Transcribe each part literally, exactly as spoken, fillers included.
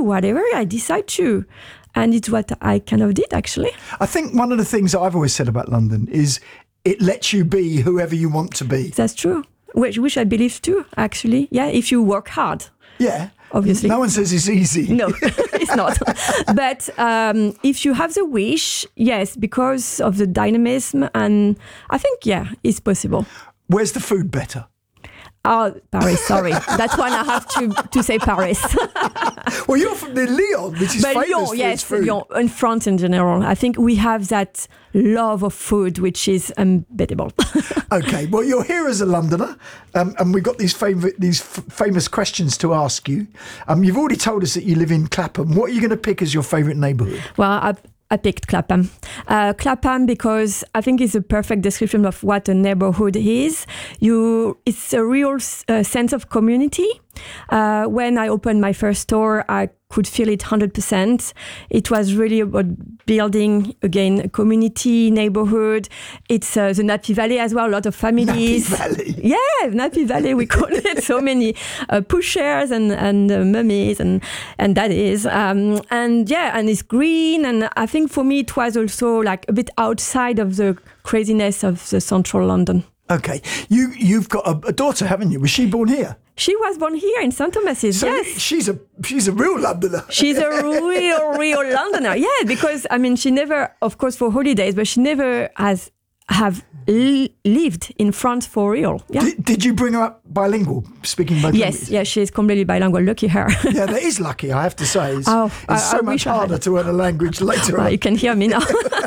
whatever I decide to. And it's what I kind of did, actually. I think one of the things that I've always said about London is it lets you be whoever you want to be. That's true. Which, which I believe too, actually. Yeah, if you work hard. Yeah. Obviously. No one says it's easy. No, it's not. But um, if you have the wish, yes, because of the dynamism, and I think, yeah, it's possible. Where's the food better? Oh, Paris, sorry. That's one I have to, to say Paris. Well, you're from the Lyon, which is but famous Lyon, for yes, its food. Lyon, and France in general. I think we have that love of food, which is unbeatable. Okay, well, you're here as a Londoner, um, and we've got these, fav- these f- famous questions to ask you. Um, you've already told us that you live in Clapham. What are you going to pick as your favourite neighbourhood? Well, I've I picked Clapham. Uh, Clapham because I think it's a perfect description of what a neighborhood is. You, it's a real uh, sense of community. Uh, when I opened my first store, I could feel it one hundred percent. It was really about building, again, a community, neighborhood. It's uh, the Nappy Valley as well, a lot of families. Nappy Valley. Yeah, Nappy Valley, we call it. So many uh, pushers and, and uh, mummies and, and daddies. Um, and yeah, and it's green. And I think for me, it was also like a bit outside of the craziness of the central London. Okay, you, you've got a, a daughter, haven't you? Was she born here? She was born here in Saint Thomas's, so yes. she's a she's a real Londoner. She's a real, real Londoner, yeah, because, I mean, she never, of course, for holidays, but she never has have li- lived in France for real. Yeah. Did, did you bring her up bilingual, speaking both Yes, languages? yes, she's completely bilingual. Lucky her. Yeah, that is lucky, I have to say. It's, Oh, it's I- so I much wish I had harder it. to learn a language later Well, on. you can hear me now.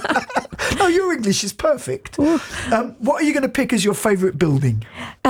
No, your English is perfect. Um, what are you going to pick as your favourite building?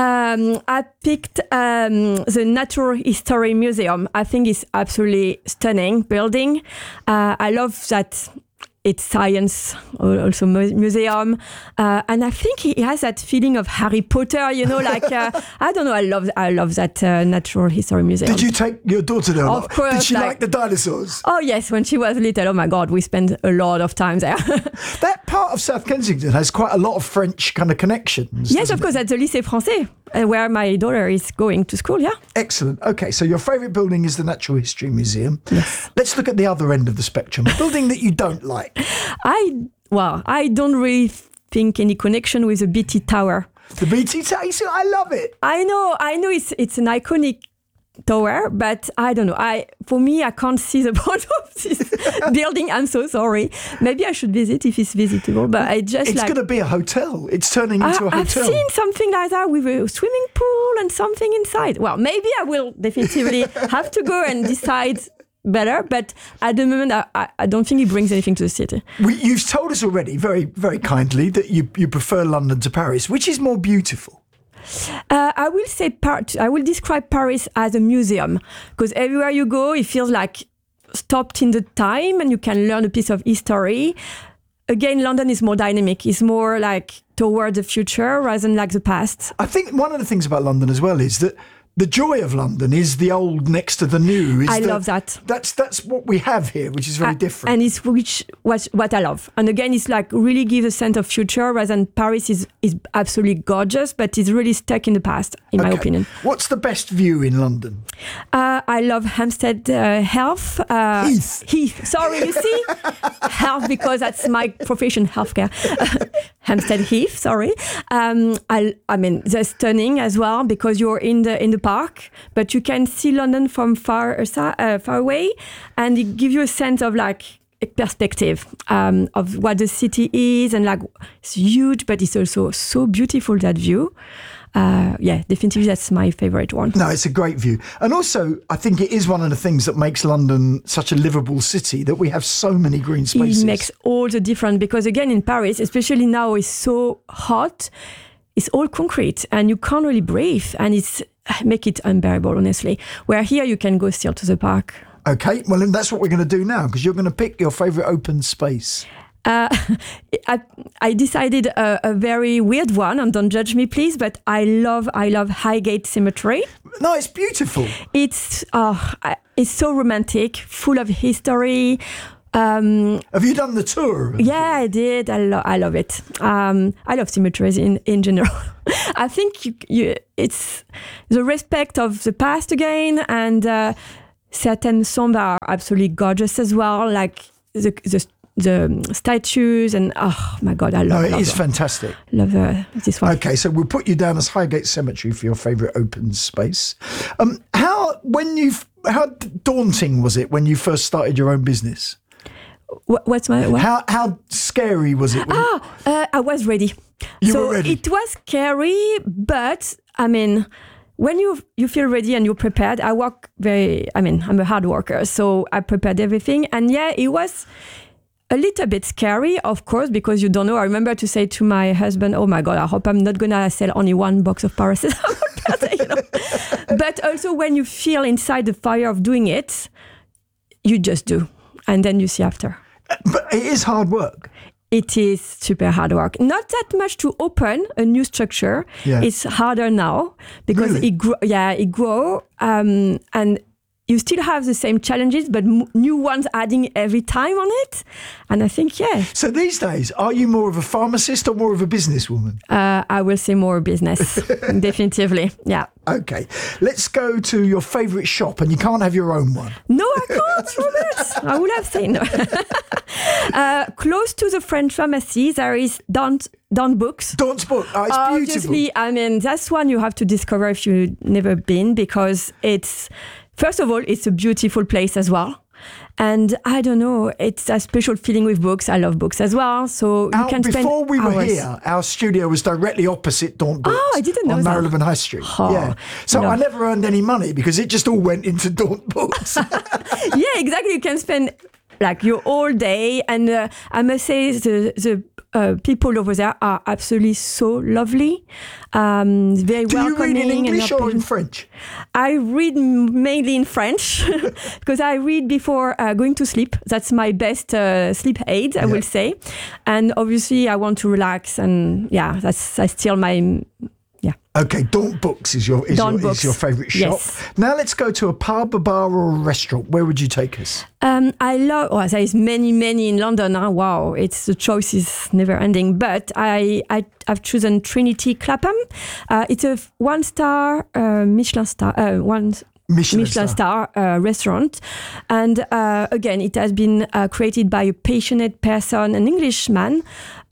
Um, I picked um, the Natural History Museum. I think it's absolutely stunning building. Uh, I love that it's science, also mu- museum. Uh, and I think it has that feeling of Harry Potter, you know, like, uh, I don't know, I love I love that uh, Natural History Museum. Did you take your daughter there? a Of lot? course, Did she like, like- the dinosaurs? Oh, yes, when she was little, oh my God, we spent a lot of time there. That part of South Kensington has quite a lot of French kind of connections. Yes, doesn't of course, it? at the Lycée Français, uh, where my daughter is going to school, yeah. Excellent. Okay, so your favourite building is the Natural History Museum. Yes. Let's look at the other end of the spectrum. A building that you don't like. I, well, I don't really think any connection with the B T Tower. The B T Tower, you see, I love it. I know, I know it's it's an iconic tower, but I don't know. I for me, I can't see the point of this building. I'm so sorry. Maybe I should visit if it's visitable, but I just It's like. going to be a hotel. It's turning into I, a I've hotel. seen something like that with a swimming pool and something inside. Well, maybe I will definitively have to go and decide better, but at the moment, I, I, I don't think it brings anything to the city. We, you've told us already, very, very kindly, that you, you prefer London to Paris. Which is more beautiful? Uh, I will say part. I will describe Paris as a museum because everywhere you go, it feels like stopped in the time, and you can learn a piece of history. Again, London is more dynamic. It's more like toward the future rather than like the past. I think one of the things about London as well is that the joy of London is the old next to the new. Is I the- love that. That's that's what we have here, which is very Uh, different. And it's which what what I love. And again, it's like really give a sense of future rather than Paris is is absolutely gorgeous, but it's really stuck in the past, in my Okay. opinion. What's the best view in London? Uh, I love Hampstead uh, Heath. Uh, Heath. Heath. Sorry, you see? Health, because that's my profession, healthcare. Hampstead Heath, sorry. Um, I, I mean, they're stunning as well because you're in the in the park, but you can see London from far, asi- uh, far away, and it gives you a sense of like a perspective um, of what the city is, and like it's huge, but it's also so beautiful, that view. Uh, yeah, definitely that's my favorite one. No, it's a great view. And also, I think it is one of the things that makes London such a livable city, that we have so many green spaces. It makes all the difference because, again, in Paris, especially now, it's so hot. It's all concrete and you can't really breathe, and it's make it unbearable, honestly. Where here you can go still to the park. Okay, well, then that's what we're going to do now, because you're going to pick your favourite open space. Uh, I, I decided a, a very weird one, and don't judge me, please, but I love I love Highgate Cemetery. No, it's beautiful. It's uh, it's so romantic, full of history. Um, Have you done the tour? yeah, I did. I, lo- I love it. Um, I love cemeteries in, in general. I think you, you, it's the respect of the past again, and uh, certain songs are absolutely gorgeous as well, like the the, the statues and oh my God, I love. No, it love is them. fantastic. Love uh, this one. Okay, so we'll put you down as Highgate Cemetery for your favourite open space. Um, how when you how daunting was it when you first started your own business? What, what's my what? How how scary was it? When Ah, uh, I was ready. You so were ready. It was scary, but I mean, when you you feel ready and you're prepared, I work very. I mean, I'm a hard worker, so I prepared everything, and yeah, it was a little bit scary, of course, because you don't know. I remember to say to my husband, "Oh my God, I hope I'm not gonna sell only one box of paracetamol." You know? But also, when you feel inside the fire of doing it, you just do. And then you see after. But it is hard work. It is super hard work. Not that much to open a new structure. Yeah. It's harder now because Really? it grow. Yeah, it grow, um, and you still have the same challenges, but m- new ones adding every time on it. And I think, yeah, So these days, are you more of a pharmacist or more of a businesswoman? uh, I will say more business, definitively. Yeah. Okay, let's go to your favourite shop, and you can't have your own one. No, I can't, Robert. I would have said no. uh, close to the French pharmacy, there is Daunt, Daunt Books. Daunt's book, oh, it's beautiful. Obviously, I mean, that's one you have to discover if you've never been, because it's, first of all, it's a beautiful place as well. And I don't know, it's a special feeling with books. I love books as well. So you Our- can spend before we were hours. here, our studio was directly opposite Daunt Books. Oh, I didn't know on that. Marylebone High Street. Oh, yeah, so no. I never earned any money because it just all went into Daunt Books. Yeah, exactly. You can spend like your whole day. And uh, I must say, the, the uh, people over there are absolutely so lovely. Um, very Do you welcoming. read in and English or in open. French? I read m- mainly in French because I read before uh, going to sleep. That's my best uh, sleep aid, I Yeah. will say. And obviously, I want to relax, and yeah, that's, that's still my yeah. Okay, Daunt Books is your is Daunt your, Books. is your favourite shop. Yes. Now let's go to a pub, a bar, or a restaurant. Where would you take us? Um, I love. Oh, there is many, many in London. Huh? Wow, it's the choice is never ending. But I, I, I've chosen Trinity Clapham. Uh, it's a one star uh, Michelin star. Uh, one. Michelin, Michelin star. star uh, restaurant, and uh, again, it has been uh, created by a passionate person, an Englishman,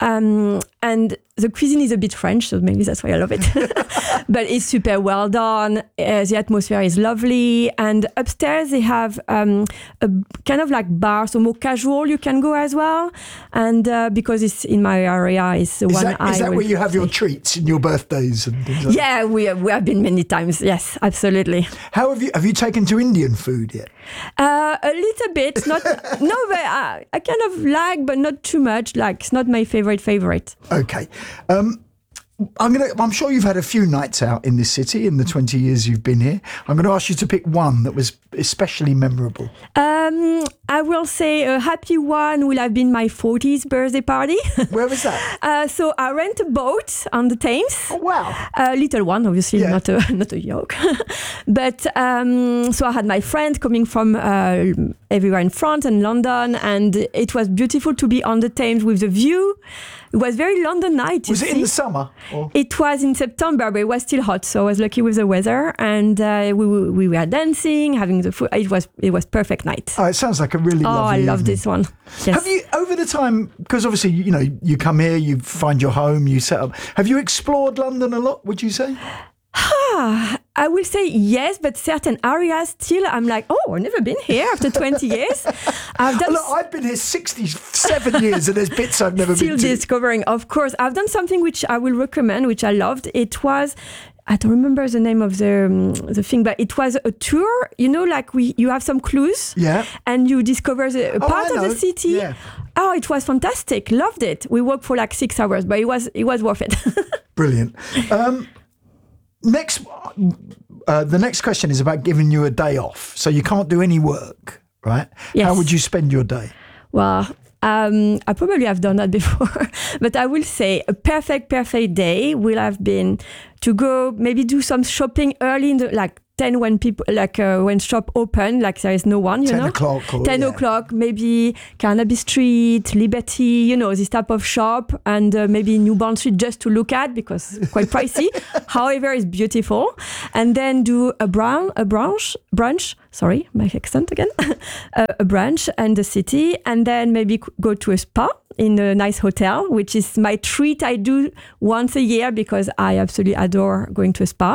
um, and the cuisine is a bit French, so maybe that's why I love it. But it's super well done. Uh, the atmosphere is lovely, and upstairs they have um, a kind of like bar, so more casual. You can go as well, and uh, because it's in my area, it's the Is one that, I is that will where you have your say. treats and your birthdays and things like that? Yeah, we have, we have been many times. Yes, absolutely. How have you have you taken to Indian food yet? Uh, a little bit, not no, but I, I kind of like, but not too much. Like it's not my favorite favorite. Okay. Um, I'm gonna. I'm sure you've had a few nights out in this city in the twenty years you've been here. I'm going to ask you to pick one that was especially memorable. Um, I will say a happy one will have been my fortieth birthday party. Where was that? uh, so I rent a boat on the Thames. Oh, wow. A little one, obviously, Yeah. not a not a yoke. But um, so I had my friends coming from uh, everywhere in France and London, and it was beautiful to be on the Thames with the view. It was very London night. you Was it in see. the summer? Or? It was in September, but it was still hot, so I was lucky with the weather, and uh, we we were dancing, having the food. It was it was perfect night. Oh, it sounds like a really Oh, lovely I love evening. this one. Yes. Have you, over the time, because obviously, you know, you come here, you find your home, you set up. Have you explored London a lot, would you say? Ah, I will say yes, but certain areas still, I'm like, oh, I've never been here after twenty years. I've done Look, I've been here sixty-seven years and there's bits I've never still been to. discovering. Of course, I've done something which I will recommend, which I loved. It was. I don't remember the name of the um, the thing, but it was a tour. You know, like we you have some clues, Yeah. and you discover the, a Oh, part I of know. the city. Yeah. Oh, it was fantastic. Loved it. We walked for like six hours, but it was it was worth it. Brilliant. Um, next, uh, the next question is about giving you a day off. So you can't do any work, right? Yes. How would you spend your day? Well, um, I probably have done that before, but I will say a perfect, perfect day will have been to go maybe do some shopping early in the, like ten when people like uh, when shop open, like there is no one, you ten know. o'clock or, ten yeah. o'clock, maybe Carnaby Street, Liberty, you know, this type of shop, and uh, maybe New Bond Street just to look at because it's quite pricey. However, it's beautiful. And then do a brown a brunch brunch. Sorry, my accent again. a, a brunch and the city, and then maybe go to a spa in a nice hotel, which is my treat I do once a year because I absolutely adore going to a spa.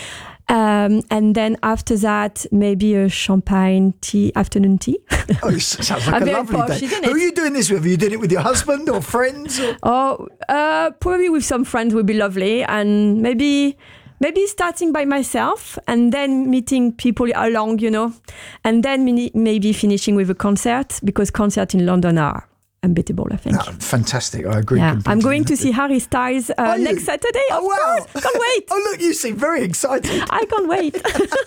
Um, and then after that, maybe a champagne tea, afternoon tea. Oh, it sounds like a very lovely posh, day. isn't Who it? are you doing this with? Are you doing it with your husband or friends? Or? Oh, uh, probably with some friends would be lovely, and maybe maybe starting by myself and then meeting people along, you know, and then mini- maybe finishing with a concert because concerts in London are unbeatable, I think. No, fantastic, I agree. Yeah, completely. I'm going to see Harry Styles uh, you? next Saturday. Oh, Of wow. course. Can't wait. Oh, look, you seem very excited. I can't wait.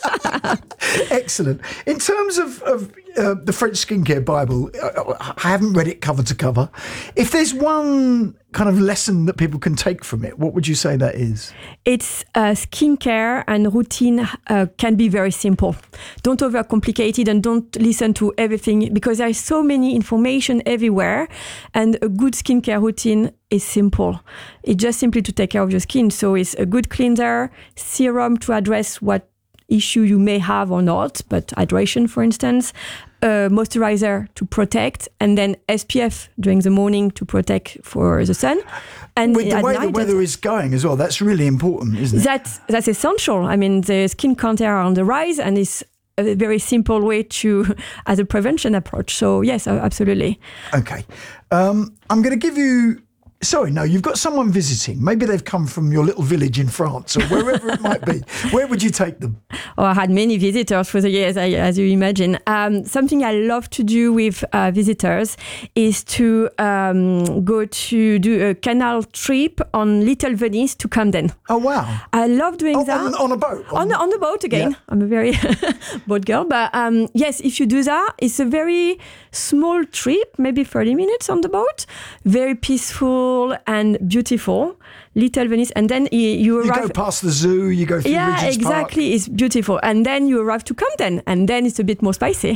Excellent. In terms of, of uh, the French Skincare Bible, uh, I haven't read it cover to cover. If there's one kind of lesson that people can take from it, what would you say that is? It's uh, skincare and routine uh, can be very simple. Don't overcomplicate it and don't listen to everything because there is so many information everywhere. And a good skincare routine is simple. It's just simply to take care of your skin. So it's a good cleanser, serum to address what issue you may have or not, but hydration, for instance, uh, moisturizer to protect, and then S P F during the morning to protect for the sun. And With the at way night, the weather is going as well, that's really important, isn't it? That's, that's essential. I mean, the skin cancer are on the rise, and it's a very simple way to, as a prevention approach. So yes, absolutely. Okay. Um, I'm going to give you... Sorry, no, you've got someone visiting. Maybe they've come from your little village in France or wherever it might be. Where would you take them? Oh, I had many visitors for the years, as you imagine. Um, something I love to do with uh, visitors is to um, go to do a canal trip on Little Venice to Camden. Oh, wow. I love doing Oh, that. on, on a boat? On, on, on the boat again. Yeah. I'm a very boat girl. But um, yes, if you do that, it's a very small trip, maybe thirty minutes on the boat. Very peaceful and beautiful. Little Venice. And then you, you arrive... You go past the zoo, you go through Yeah, Regent's exactly. Park. It's beautiful. And then you arrive to Camden. And then it's a bit more spicy.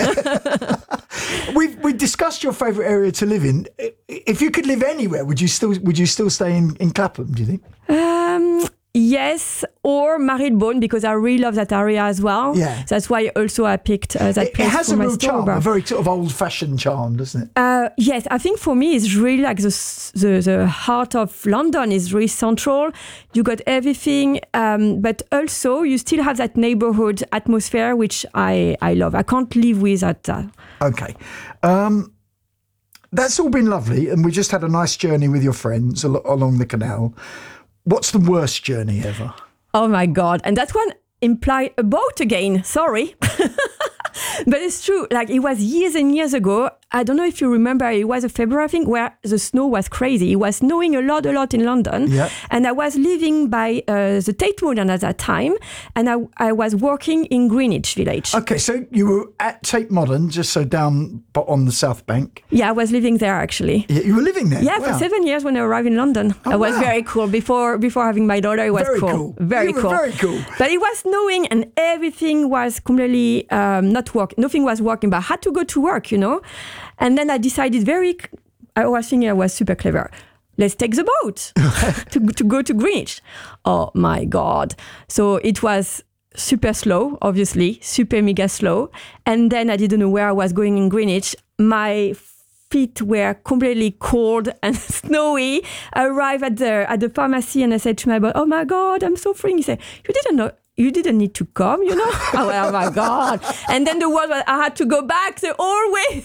We've we discussed your favourite area to live in. If you could live anywhere, would you still would you still stay in, in Clapham, do you think? Um, yes, or Marylebone, because I really love that area as well. Yeah. That's why also I picked uh, that It, place it has for a my real store. charm, but- a very sort of old-fashioned charm, doesn't it? Uh, yes, I think for me it's really like the, s- the the heart of London is really central. You got everything, um, but also you still have that neighborhood atmosphere, which I, I love. I can't live without that. Okay. Um, that's all been lovely, and we just had a nice journey with your friends al- along the canal. What's the worst journey ever? Oh my God. And that one implied a boat again. Sorry. But it's true. Like it was years and years ago. I don't know if you remember, it was a February, I think, where the snow was crazy. It was snowing a lot, a lot in London. Yeah. And I was living by uh, the Tate Modern at that time. And I, I was working in Greenwich Village. Okay, so you were at Tate Modern, just so down but on the South Bank. Yeah, I was living there actually. Yeah, you were living there? Yeah, Wow. for seven years when I arrived in London. Oh, it was wow. very cool. Before before having my daughter, it was Very cool. cool. Very You were cool. very cool. But it was snowing and everything was completely um, not working. Nothing was working, but I had to go to work, you know. And then I decided very, I was thinking I was super clever. Let's take the boat to, to go to Greenwich. Oh my God. So it was super slow, obviously, super mega slow. And then I didn't know where I was going in Greenwich. My feet were completely cold and snowy. I arrived at the at the pharmacy and I said to my boss, "Oh my God, I'm so freezing." He said, "You didn't know, you didn't need to come, you know?" I went, "Oh my God!" And then the word was, I had to go back the whole way.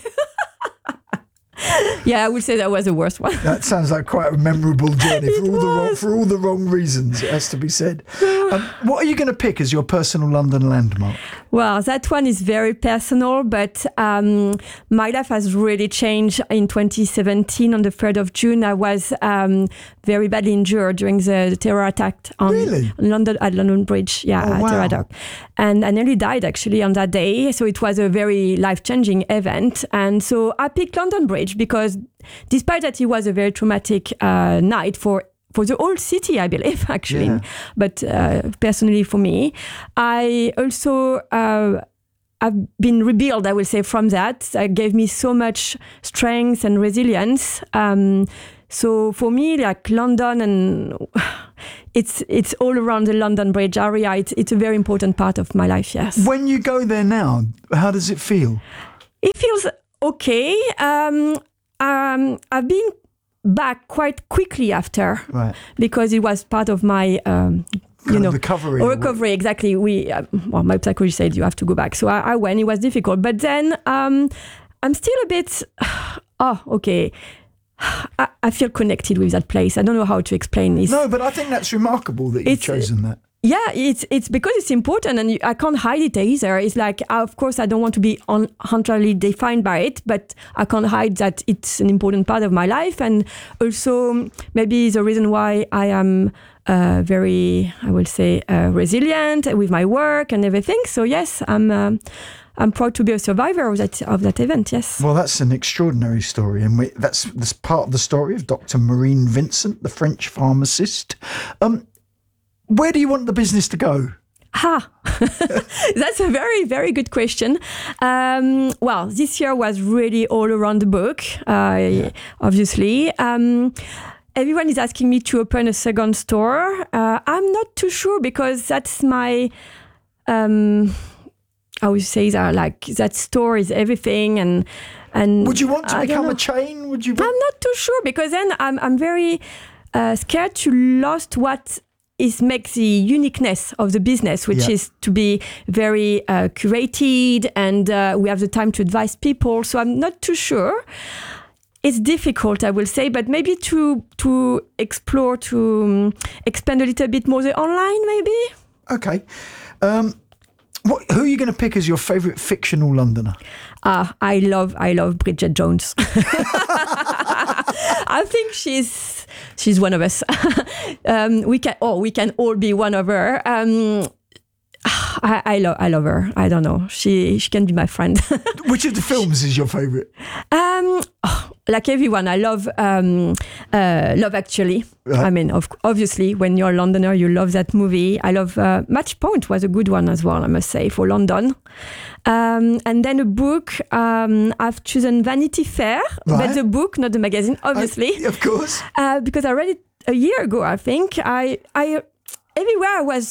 Yeah, I would say that was the worst one. That sounds like quite a memorable journey for It all the wrong, was. for all the wrong reasons. It has to be said. Um, what are you going to pick as your personal London landmark? Well, that one is very personal, but um, my life has really changed in twenty seventeen. On the third of June, I was um, very badly injured during the terror attack on Really? London at London Bridge. Yeah, Oh, wow. terror attack, and I nearly died actually on that day. So it was a very life-changing event, and so I picked London Bridge because, despite that, it was a very traumatic uh, night for. for the whole city, I believe, actually. Yeah. But uh, personally, for me, I also uh, I've been rebuilt, I will say, from that. That gave me so much strength and resilience. Um, so for me, like London, and it's it's all around the London Bridge area. It's it's a very important part of my life. Yes. When you go there now, how does it feel? It feels okay. Um, um, I've been back quite quickly after, Right. because it was part of my. Um, you Kind know, of recovery. or recovery, exactly. We, uh, well, my psychologist said you have to go back, so I, I went. It was difficult, but then um, I'm still a bit. Oh, okay. I, I feel connected with that place. I don't know how to explain this. No, but I think that's remarkable that you've It's- chosen that. Yeah, it's it's because it's important, and you, I can't hide it either. It's like, of course, I don't want to be un- entirely defined by it, but I can't hide that it's an important part of my life, and also maybe the reason why I am uh, very, I will say, uh, resilient with my work and everything. So yes, I'm. Um, I'm proud to be a survivor of that of that event. Yes. Well, that's an extraordinary story, and we, that's that's part of the story of Doctor Maureen Vincent, the French pharmacist. Um, where do you want the business to go? Ha! That's a very, very good question. Um, well, this year was really all around the book, uh, yeah. obviously. Um, everyone is asking me to open a second store. Uh, I'm not too sure, because that's my... Um, I would say that, like, that store is everything, and and Would you want to I become don't a know. chain? Would you? I'm not too sure, because then I'm I'm very uh, scared to lost what is makes the uniqueness of the business, which Yeah. is to be very uh, curated, and uh, we have the time to advise people. So I'm not too sure. It's difficult, I will say, but maybe to to explore, to um, expand a little bit more the online, maybe. Okay. Um, what, who are you going to pick as your favourite fictional Londoner? Ah, I love, I love Bridget Jones. I think she's she's one of us. um, we can, oh, we can all be one of her. Um, I, I love, I love her. I don't know. She, she can be my friend. Which of the films is your favourite? Um, oh, like everyone, I love um, uh, Love Actually. Right. I mean, of, obviously, when you're a Londoner, you love that movie. I love uh, Match Point was a good one as well, I must say, for London. Um, and then a book, um, I've chosen Vanity Fair, Right. but the book, not the magazine, obviously, I, of course. uh, because I read it a year ago, I think. I, I everywhere I was